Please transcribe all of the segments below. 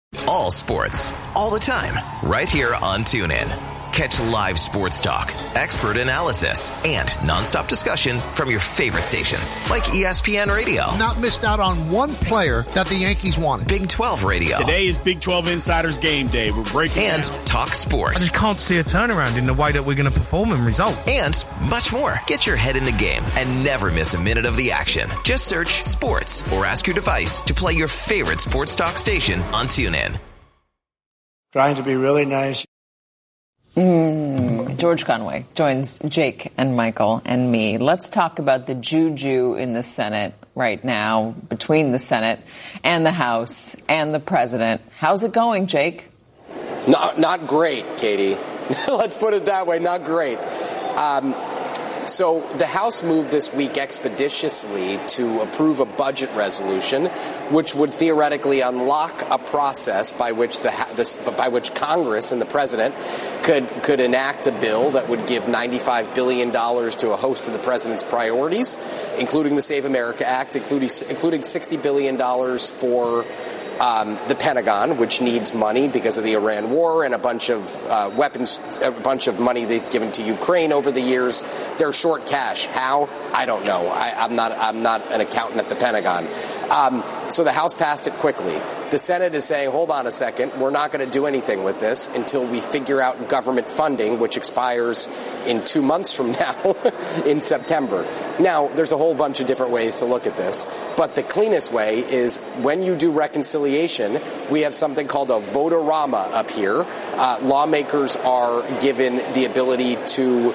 All sports, all the time, right here on TuneIn. Catch live sports talk, expert analysis, and nonstop discussion from your favorite stations like ESPN Radio. Not missed out on one player that the Yankees wanted. Big 12 Radio. Today is Big 12 Insiders Game Day. We're breaking and down. Talk sports. I just can't see a turnaround in the way that we're going to perform and result. And much more. Get your head in the game and never miss a minute of the action. Just search sports or ask your device to play your favorite sports talk station on TuneIn. Trying to be really nice. George Conway joins Jake and Michael and me. Let's talk about the juju in the Senate right now, between the Senate and the House and the president. How's it going, Jake? Not great, Katie. Let's put it that way, not great. So the House moved this week expeditiously to approve a budget resolution, which would theoretically unlock a process by which Congress and the president could enact a bill that would give $95 billion to a host of the president's priorities, including the Save America Act, including $60 billion for the Pentagon, which needs money because of the Iran war and a bunch of weapons, a bunch of money they've given to Ukraine over the years. They're short cash. How? I don't know. I'm not an accountant at the Pentagon. So the House passed it quickly. The Senate is saying, hold on a second, we're not going to do anything with this until we figure out government funding, which expires in 2 months from now in September. Now, there's a whole bunch of different ways to look at this, but the cleanest way is when you do reconciliation, we have something called a vote-a-rama up here. Lawmakers are given the ability to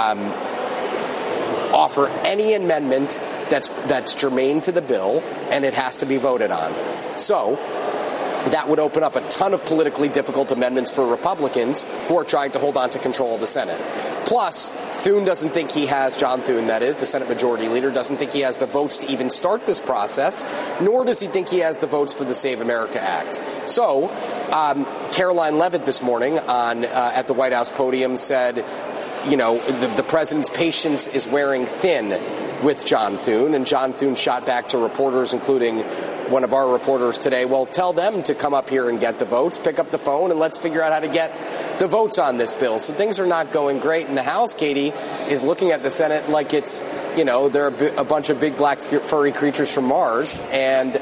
offer any amendment that's germane to the bill, and it has to be voted on. So that would open up a ton of politically difficult amendments for Republicans who are trying to hold on to control of the Senate. Plus, Thune doesn't think he has, John Thune, that is, the Senate Majority Leader, doesn't think he has the votes to even start this process, nor does he think he has the votes for the Save America Act. So, Caroline Leavitt this morning at the White House podium said, you know, the president's patience is wearing thin with John Thune, and John Thune shot back to reporters, including one of our reporters today, well, tell them to come up here and get the votes, pick up the phone, and let's figure out how to get the votes on this bill. So things are not going great. And the House, Katie, is looking at the Senate like it's, you know, they're a bunch of big black furry creatures from Mars, and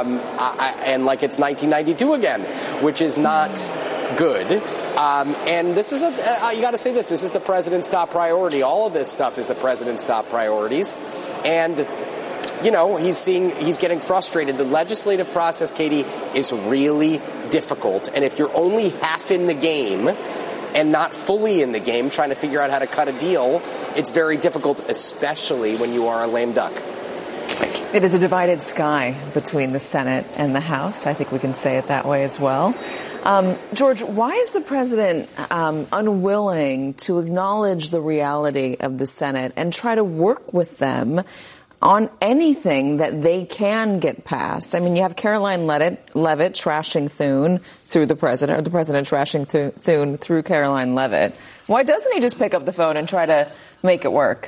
like it's 1992 again, which is not good. And this is you got to say this is the president's top priority. All of this stuff is the president's top priorities. And, you know, he's getting frustrated. The legislative process, Katie, is really difficult. And if you're only half in the game and not fully in the game, trying to figure out how to cut a deal, it's very difficult, especially when you are a lame duck. It is a divided sky between the Senate and the House. I think we can say it that way as well. George, why is the president unwilling to acknowledge the reality of the Senate and try to work with them on anything that they can get passed? I mean, you have Caroline Leavitt trashing Thune through the president, or the president trashing Thune through Caroline Leavitt. Why doesn't he just pick up the phone and try to make it work?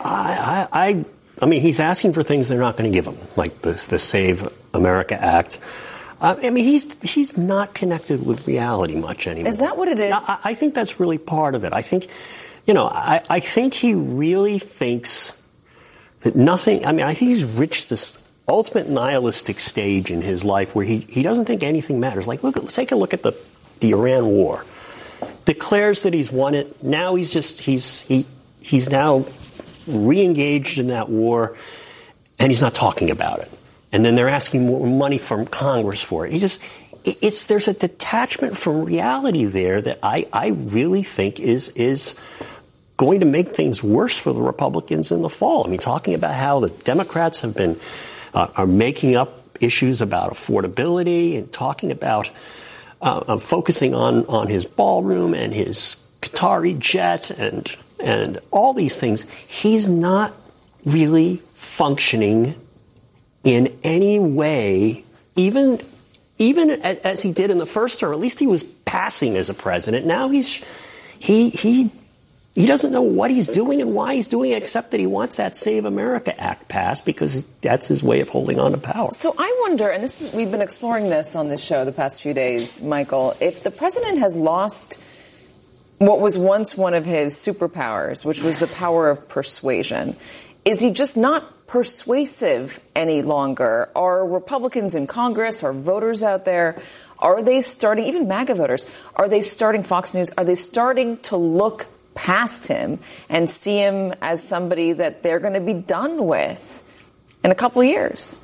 I mean, he's asking for things they're not going to give him, like the Save America Act. I mean, he's not connected with reality much anymore. Is that what it is? I think that's really part of it. I think, you know, I think he really thinks that nothing, I mean, I think he's reached this ultimate nihilistic stage in his life where he doesn't think anything matters. Like, let's take a look at the Iran war. Declares that he's won it. Now he's now re-engaged in that war, and he's not talking about it. And then they're asking more money from Congress for it. There's a detachment from reality there that I really think is going to make things worse for the Republicans in the fall. I mean, talking about how the Democrats have been are making up issues about affordability and talking about focusing on his ballroom and his Qatari jet and all these things. He's not really functioning in any way, even as he did in the first term. At least he was passing as a president. Now he he doesn't know what he's doing and why he's doing it, except that he wants that Save America Act passed because that's his way of holding on to power. So I wonder, and we've been exploring this on this show the past few days, Michael, if the president has lost what was once one of his superpowers, which was the power of persuasion, is he just not persuasive any longer? Are Republicans in Congress, are voters out there, are they starting, even MAGA voters, are they starting Fox News, are they starting to look past him and see him as somebody that they're going to be done with in a couple of years?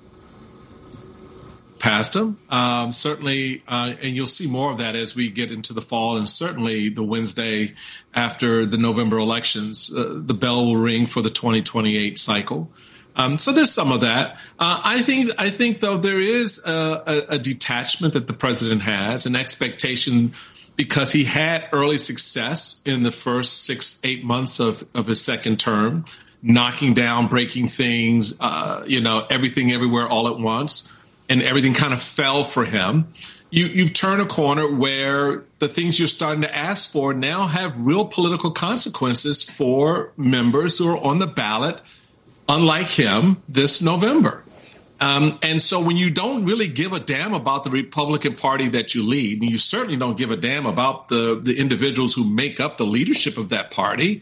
Past him, certainly, and you'll see more of that as we get into the fall, and certainly the Wednesday after the November elections, the bell will ring for the 2028 cycle. So there's some of that. I think though there is a detachment that the president has, an expectation, because he had early success in the first 6-8 months of his second term, knocking down, breaking things, everything everywhere all at once. And everything kind of fell for him. You've turned a corner where the things you're starting to ask for now have real political consequences for members who are on the ballot, unlike him, this November. And so when you don't really give a damn about the Republican Party that you lead, and you certainly don't give a damn about the individuals who make up the leadership of that party,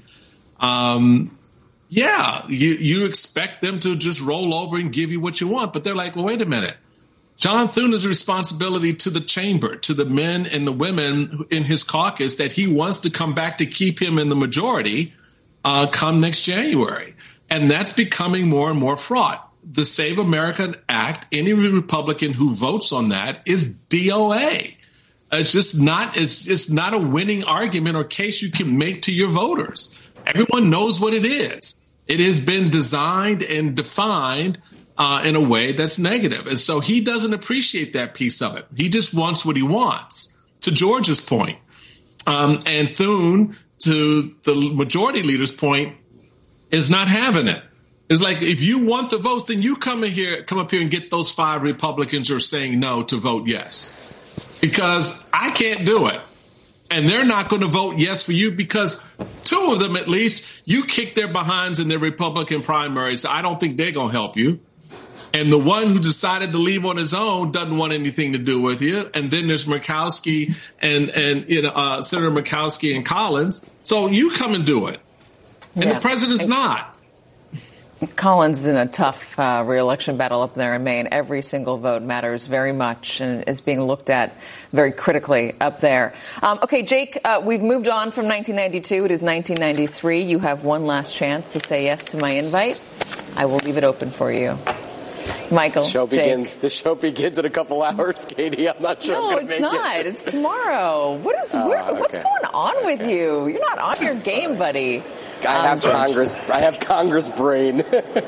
you expect them to just roll over and give you what you want. But they're like, well, wait a minute. John Thune has a responsibility to the chamber, to the men and the women in his caucus that he wants to come back to keep him in the majority come next January. And that's becoming more and more fraught. The Save America Act, any Republican who votes on that is DOA. It's not a winning argument or case you can make to your voters. Everyone knows what it is. It has been designed and defined in a way that's negative. And so he doesn't appreciate that piece of it. He just wants what he wants, to George's point. And Thune, to the majority leader's point, is not having it. It's like, if you want the votes, then you come up here and get those 5 Republicans who are saying no to vote yes. Because I can't do it. And they're not going to vote yes for you because 2 of them, at least, you kick their behinds in their Republican primaries. So I don't think they're going to help you. And the one who decided to leave on his own doesn't want anything to do with you. And then there's Murkowski and Senator Murkowski and Collins. So you come and do it. And the president's not. Collins is in a tough re-election battle up there in Maine. Every single vote matters very much and is being looked at very critically up there. Okay, Jake, we've moved on from 1992. It is 1993. You have one last chance to say yes to my invite. I will leave it open for you. Michael, the show begins in a couple hours, Katie. I'm not sure I'm going to make it. No, it's not. It's tomorrow. What's going on with you? You're not on your game, buddy. I have Congress brain.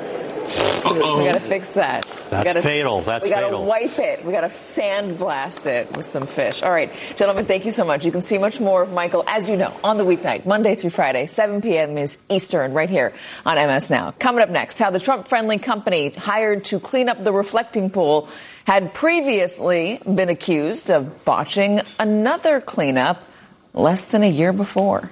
We got to fix that. That's fatal. We got to wipe it. We got to sandblast it with some fish. All right, gentlemen, thank you so much. You can see much more of Michael, as you know, on the weeknight, Monday through Friday, 7 p.m. is Eastern, right here on MS Now. Coming up next, how the Trump-friendly company hired to clean up the reflecting pool had previously been accused of botching another cleanup less than a year before.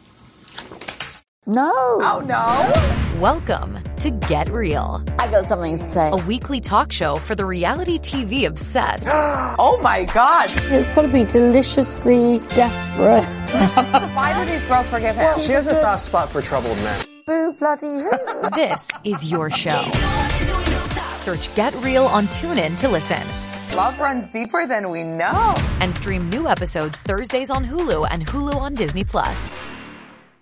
No. Oh, no. Welcome to Get Real. I got something to say. A weekly talk show for the reality TV obsessed. Oh, my God. It's got to be deliciously desperate. Why do these girls forgive him? Well, she has a soft spot for troubled men. Boo, bloody hoo. This is your show. Search Get Real on TuneIn to listen. Love runs deeper than we know. And stream new episodes Thursdays on Hulu and Hulu on Disney+.